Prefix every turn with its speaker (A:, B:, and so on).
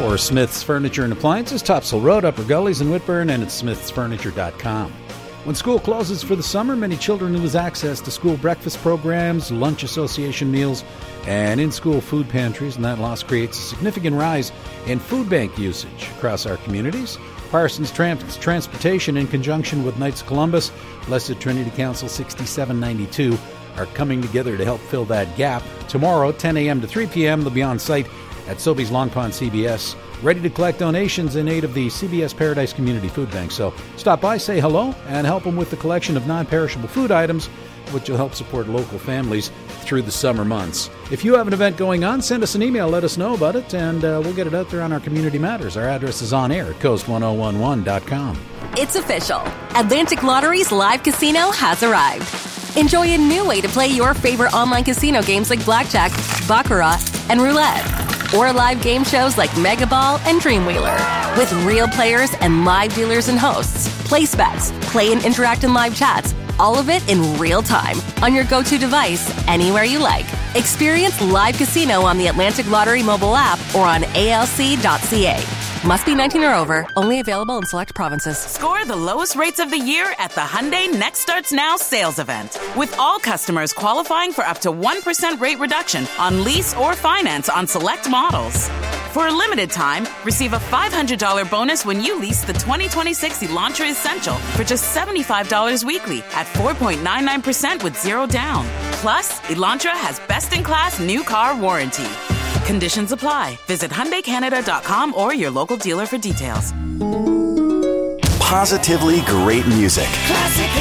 A: for Smith's Furniture and Appliances, Topsail Road, Upper Gullies in Whitburn, and at smithsfurniture.com. When school closes for the summer, many children lose access to school breakfast programs, lunch association meals, and in-school food pantries, and that loss creates a significant rise in food bank usage across our communities. Parsons Transportation, in conjunction with Knights of Columbus, Blessed Trinity Council 6792, are coming together to help fill that gap. Tomorrow, 10 a.m. to 3 p.m., they'll be on site at Sobeys Long Pond CBS, ready to collect donations in aid of the CBS Paradise Community Food Bank. So stop by, say hello, and help them with the collection of non-perishable food items, which will help support local families through the summer months. If you have an event going on, send us an email, let us know about it, and we'll get it out there on our Community Matters. Our address is on air at coast1011.com.
B: It's official. Atlantic Lottery's live casino has arrived. Enjoy a new way to play your favorite online casino games like Blackjack, Baccarat, and Roulette. Or live game shows like Mega Ball and Dreamwheeler. With real players and live dealers and hosts. Place bets, play and interact in live chats. All of it in real time on your go-to device, anywhere you like. Experience live casino on the Atlantic Lottery mobile app or on alc.ca. Must be 19 or over. Only available in select provinces.
C: Score the lowest rates of the year at the Hyundai Next Starts Now sales event. With all customers qualifying for up to 1% rate reduction on lease or finance on select models. For a limited time, receive a $500 bonus when you lease the 2026 Elantra Essential for just $75 weekly at 4.99% with zero down. Plus, Elantra has best-in-class new car warranty. Conditions apply. Visit HyundaiCanada.com or your local dealer for details.
D: Positively great music.
E: Classic